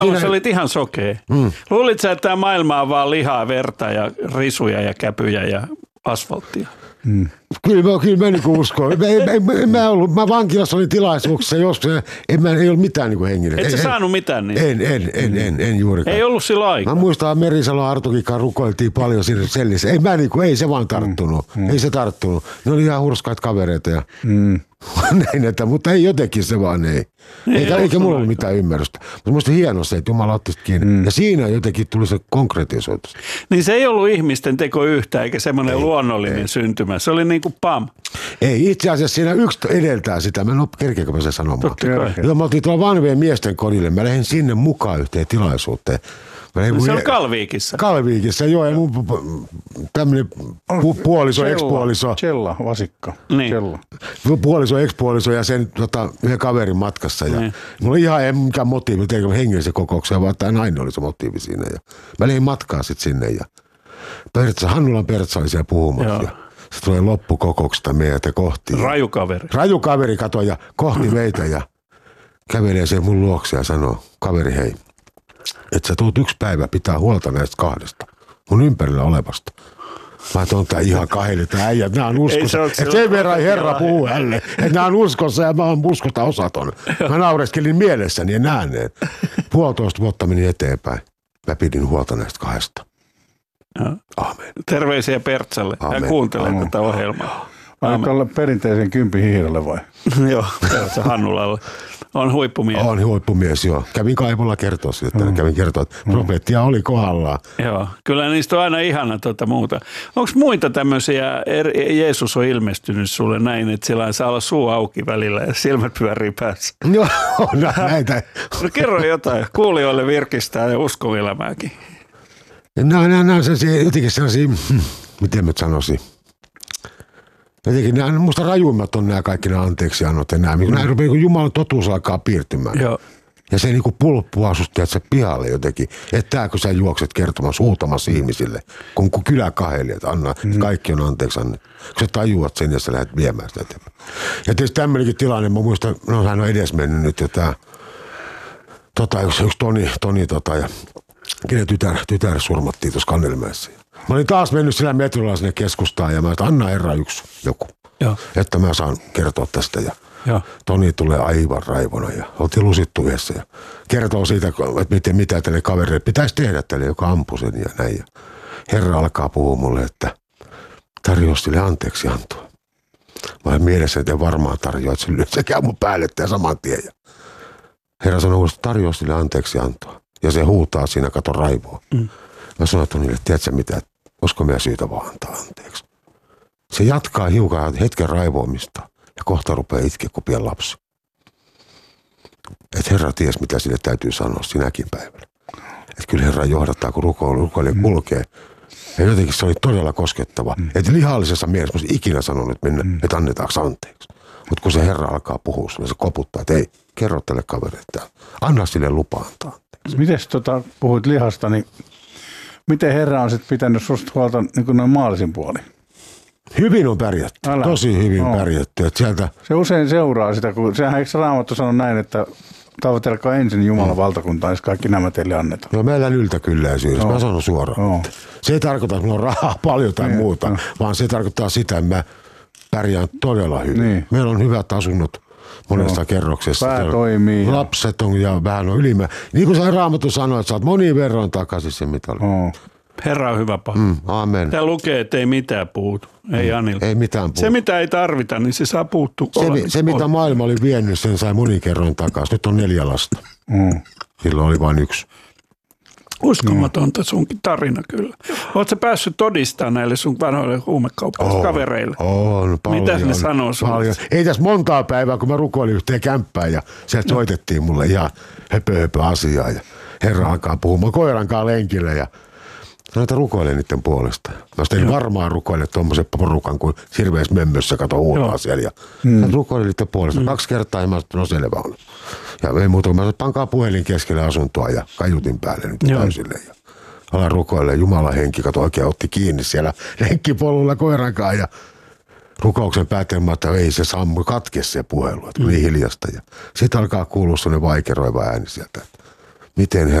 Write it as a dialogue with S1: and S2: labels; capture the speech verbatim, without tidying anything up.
S1: Sä olit ihan sokea. Mm. Luulit sä, että tämä maailma on vaan lihaa, verta ja risuja ja käpyjä ja asfalttia?
S2: Mm. Kyllä mä, kyllä mä niin uskon. Mä, mä, mä, ollut, mä vankilassa olin tilaisuuksessa joskus, en, mä, ei ollut mitään niin henginen.
S1: Et sä
S2: en,
S1: saanut mitään niin?
S2: En, en, en, en, en juurikaan.
S1: Ei ollut silloin aikaa.
S2: Mä muistan, Merisalon Artukikaan rukoiltiin paljon siinä sellissä. Ei, mä niin kuin, ei se vaan tarttunut. Mm. Ei se tarttunut. Ne oli ihan hurskaat kavereita. Ja mm. näin, että, mutta ei jotenkin se vaan ei. ei eikä eikä mulla ollut mitään ymmärrystä. Mutta musta hieno se, että Jumala otti kiinni. Mm. Ja siinä jotenkin tuli se konkretisoitus.
S1: Niin se ei ollut ihmisten teko yhtä, eikä semmoinen ei, luonnollinen ei. syntymä. Se oli niin kuin pam.
S2: Ei, itse asiassa siinä yksi edeltää sitä. Mä en ole kerkeäkö mä se sanomaan. Joo, mä oltiin tuolla vanhojen miesten kodille. Mä lähdin sinne mukaan yhteen tilaisuuteen.
S1: No se on Kalviikissa.
S2: Kalviikissa, joo. Ja mun tämmönen pu- puoliso, ex-puoliso.
S3: Chella, vasikka.
S1: Niin.
S3: Chella.
S2: Puoliso, ex-puoliso ja sen tota, yhden kaverin matkassa. Ja niin. Mulla oli ihan ei mikään motiivi tehdä hengellisen kokouksen, vaan tämä nainen oli se motiivi siinä. Ja mä lähdin matkaa sitten sinne. Ja Pertsa, Hannulan Pertsa oli siellä puhumassa. Se tulee loppukokouksesta meitä kohti.
S1: Rajukaveri.
S2: Rajukaveri katoi ja kohti meitä ja kävelee sen mun luokse ja sanoo, kaveri hei. Että sä tuut yksi päivä pitää huolta näistä kahdesta, mun ympärillä olevasta. Mä oon tää ihan kahdelle, tää äijät, nää on uskossa. Että sen verran Herra puhuu hänelle, että nää on uskossa ja mä oon uskosta osaton. Mä naureskelin mielessäni ja nääneen. Puolitoista vuotta meni eteenpäin. Mä pidin huolta näistä kahdesta. Aamen.
S1: Terveisiä Pertsalle. Hän kuuntelee tätä ohjelmaa.
S3: Aina tälle perinteisen kympin hiirelle vai?
S1: Joo, Pertsa Hannulalle. On huippumies.
S2: On huippumies, joo. Kävin Kaivolla kertoa siitä, että mm. kävin kertoa, että mm. profeettia oli kohdallaan.
S1: Joo, kyllä niistä on aina ihana tuota muuta. Onko muita tämmöisiä, Jeesus on ilmestynyt sulle näin, että sillä saa olla suu auki välillä ja silmät pyörii päässä?
S2: Joo, on näitä.
S1: No kerro jotain, kuulijoille virkistää ja uskoelämääkin.
S2: Nämä, nämä, nämä on sellaisia, jotenkin sellaisia, miten mä sanoisin. Jotenkin nämä, musta rajuimmat on nämä kaikki nämä anteeksiannot ja nämä. Mm. Nämä rupeaa, kun Jumalan totuus alkaa piirtymään. Joo. Ja se niin kuin pulppua susta, että sä pihalle jotenkin. Että tää, kun sä juokset kertomassa, huutamassa ihmisille, kun, kun kylä kaheli, että anna, mm. kaikki on anteeksi annettu. Kun sä tajuat sen ja sä lähdet viemään sitä eteenpäin. Ja tietysti tämmöinenkin tilanne, mä muistan, no hän on edesmennyt nyt, ja tää, tota, yksi, yksi Toni, Toni tota, ja kenen tytär, tytär surmattiin tuossa Kannelmäessä. Mä olin taas mennyt sillä metrolla sinne keskustaan ja mä sanoin, anna Herra yksi joku, Joo. että mä saan kertoa tästä. Ja Joo. Toni tulee aivan raivona ja oltiin lusittu yhdessä ja kertoo siitä, että miten, mitä tälle kaverille pitäisi tehdä tälle, joka ampui sen ja näin. Ja Herra alkaa puhua mulle, että tarjoa sille anteeksi antoa. Mä olen mielessä, että varmaan tarjoa, että se käy mun päälle ja saman tien. Ja Herra sanoo, että tarjoa sille anteeksi antoa. Ja se huutaa siinä, kato raivoa. Mm. Mä sanoin Tonille, että tiedätkö mitä, olisiko meidän syytä vaan antaa anteeksi. Se jatkaa hiukan hetken raivoamista ja kohta rupeaa itkeä kuin pieni lapsi. Että Herra ties, mitä sille täytyy sanoa sinäkin päivänä. Että kyllä Herra johdattaa, kun rukoilija mm. kulkee. Ja jotenkin se oli todella koskettava. Mm. Että lihallisessa mielessä mä ikinä sanonut, että, mennä, mm. että annetaanko anteeksi. Mutta kun se Herra alkaa puhua, se koputtaa, että ei, kerro tälle kaverille, että anna sille lupa antaa anteeksi.
S3: Mites tota, puhuit lihasta, niin miten Herra on sitten pitänyt susta huolta niin kuin noin maallisin puolin?
S2: Hyvin on pärjätty, Älä. tosi hyvin no. pärjätty. Että sieltä...
S3: Se usein seuraa sitä, kun sehän eikö Raamattu sano näin, että tavoitelkaa ensin Jumalan mm. valtakuntaa, jos kaikki nämä teille annetaan.
S2: No meillä yltäkylläisyydessä, no. mä sanon suoraan. No. Se ei tarkoita, että mulla on rahaa paljon tai niin, muuta, no. vaan se tarkoittaa sitä, että mä pärjään todella hyvin. Niin. Meillä on hyvät asunnot monesta no. kerroksesta.
S3: Pää toimii.
S2: Lapset on ja vähän on ylimä. Niin kuin sä Raamattu sanoi, että sä oot monin verran takaisin se, mitä oli.
S1: No. Herra on hyvä paha.
S2: Mm, amen.
S1: Tämä lukee, että ei mitään puutu. Ei mm, Anilta.
S2: Ei mitään puutu.
S1: Se, mitä ei tarvita, niin se saa puuttua.
S2: Se, se mitä maailma oli vienyt, sen sai monin kerroin takaisin. Nyt on neljä lasta. Mm. Silloin oli vain yksi.
S1: Uskomatonta sunkin tarina kyllä. Oletko päässyt todistamaan näille sun vanhoille huumekauppauskavereille?
S2: On, paljon.
S1: Mitä ne sanoo sulle?
S2: Ei tässä montaa päivää, kun mä rukoilin yhteen kämppään ja sieltä no. soitettiin mulle ihan höpö höpö asiaa. Ja Herra alkaa puhumaan koirankaan lenkille ja näitä rukoilee niiden puolesta. Mä sitten varmaan rukoile tuommoisen porukan, kun hirveässä mömmössä kato huutaa siellä. Ja mm. rukoilin niiden puolesta. Mm. Kaksi kertaa ja mä sanoin, no selvä on. Ja ei muuta, kun mä sanoin, pankaa puhelin keskelle asuntoa ja kaiutin päälle nyt täysille. Ja alan rukoille. Jumalan henki, kato oikein otti kiinni siellä lenkkipolulla koirankaan. Ja rukouksen päätelmä, että ei se sammu, katke se puhelu, että mm. niin hiljasta. Ja sitten alkaa kuulua sellainen vaikeroiva ääni sieltä. miten he